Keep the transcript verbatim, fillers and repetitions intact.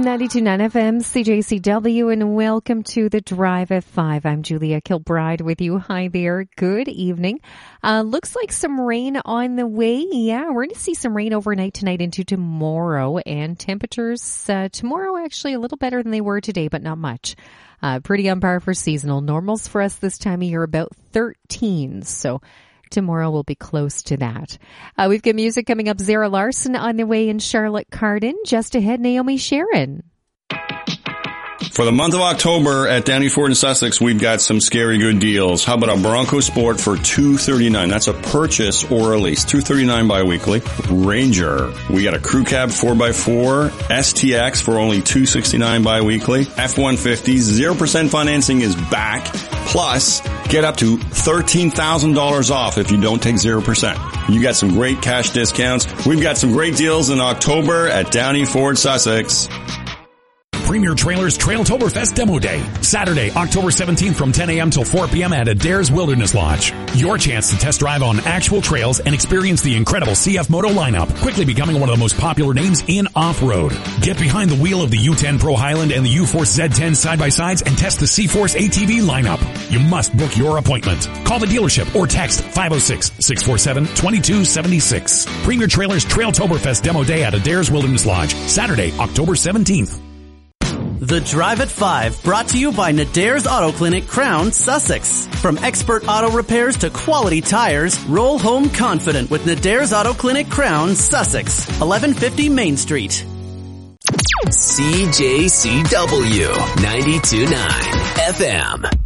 ninety-two point nine F M, C J C W, and welcome to the Drive at five. I'm Julia Kilbride with you. Hi there. Good evening. Uh, looks like some rain on the way. Yeah, we're going to see some rain overnight tonight into tomorrow, and temperatures uh, tomorrow actually a little better than they were today, but not much. Uh, pretty on par for seasonal. Normals for us this time of year about thirteen, so tomorrow will be close to that. Uh, we've got music coming up. Zara Larson on the way in Charlotte Cardin. Just ahead, Naomi Sharon. For the month of October at Downey Ford in Sussex, we've got some scary good deals. How about a Bronco Sport for two hundred thirty-nine dollars? That's a purchase or a lease. two hundred thirty-nine dollars bi-weekly. Ranger. We got a Crew Cab four by four. S T X for only two hundred sixty-nine dollars bi-weekly. F one fifty. zero percent financing is back. Plus, get up to thirteen thousand dollars off if you don't take zero percent. You got some great cash discounts. We've got some great deals in October at Downey Ford Sussex. Premier Trailers Trailtoberfest Demo Day. Saturday, October seventeenth from ten a.m. till four p.m. at Adair's Wilderness Lodge. Your chance to test drive on actual trails and experience the incredible C F Moto lineup, quickly becoming one of the most popular names in off-road. Get behind the wheel of the U ten Pro Highland and the U-Force Z ten side-by-sides and test the C-Force A T V lineup. You must book your appointment. Call the dealership or text five oh six, six four seven, two two seven six. Premier Trailers Trailtoberfest Demo Day at Adair's Wilderness Lodge. Saturday, October seventeenth. The Drive at five, brought to you by Nadare's Auto Clinic, Crown, Sussex. From expert auto repairs to quality tires, roll home confident with Nadare's Auto Clinic, Crown, Sussex. eleven fifty Main Street. C J C W ninety-two point nine F M.